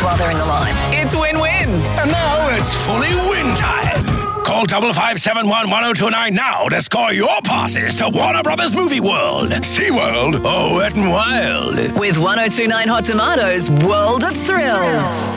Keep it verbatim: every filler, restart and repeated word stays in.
while they're in the line. It's win-win. And now it's fully win time. Call five five seven one one oh two nine now to score your passes to Warner Brothers Movie World. SeaWorld, oh, wet and wild. With one oh two nine Hot Tomatoes, World of Thrills.